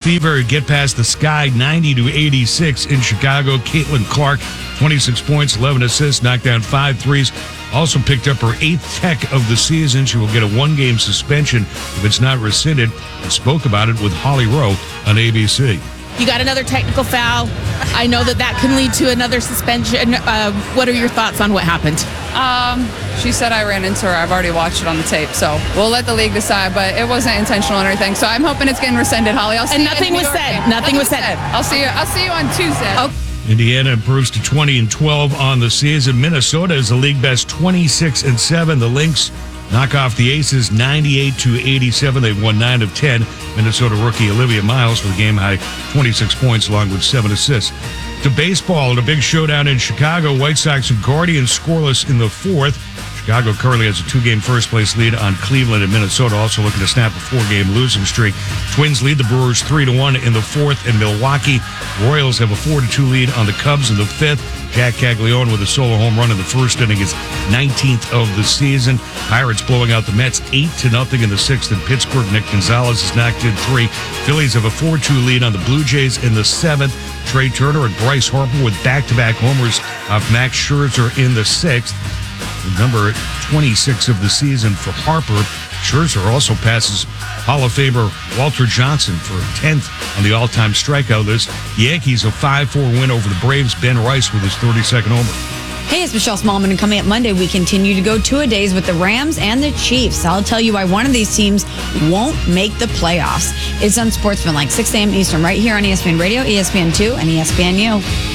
Fever get past the Sky 90-86 in Chicago. Caitlin Clark, 26 points, 11 assists, knocked down 5 threes. Also picked up her 8th tech of the season. She will get a 1-game suspension if it's not rescinded. And spoke about it with Holly Rowe on ABC. You got another technical foul. I know that can lead to another suspension. What are your thoughts on what happened? She said I ran into her. I've already watched it on the tape, so we'll let the league decide. But it wasn't intentional or anything. So I'm hoping it's getting rescinded, Holly. I'll see And you nothing was said. Nothing was said. I'll see you on Tuesday. Okay. Indiana improves to 20-12 on the season. Minnesota is the league best 26-7. The Lynx knock off the Aces 98-87. They've won 9 of 10. Minnesota rookie Olivia Miles with a game-high 26 points along with 7 assists. To baseball, a big showdown in Chicago. White Sox and Guardians scoreless in the 4th. Chicago currently has a 2-game first-place lead on Cleveland and Minnesota, also looking to snap a 4-game losing streak. Twins lead the Brewers 3-1 in the 4th, and Milwaukee Royals have a 4-2 lead on the Cubs in the 5th. Jack Caglione with a solo home run in the first inning, his 19th of the season. Pirates blowing out the Mets 8-0 in the 6th in Pittsburgh. Nick Gonzalez has knocked in 3. Phillies have a 4-2 lead on the Blue Jays in the 7th. Trey Turner and Bryce Harper with back-to-back homers off Max Scherzer in the 6th. Number 26 of the season for Harper. Scherzer also passes Hall of Famer Walter Johnson for 10th on the all-time strikeout list. The Yankees a 5-4 win over the Braves. Ben Rice with his 32nd homer. Hey, it's Michelle Smallman, and coming up Monday, we continue to go two-a-days with the Rams and the Chiefs. I'll tell you why one of these teams won't make the playoffs. It's Unsportsmanlike, 6 a.m. Eastern, right here on ESPN Radio, ESPN2, and ESPNU.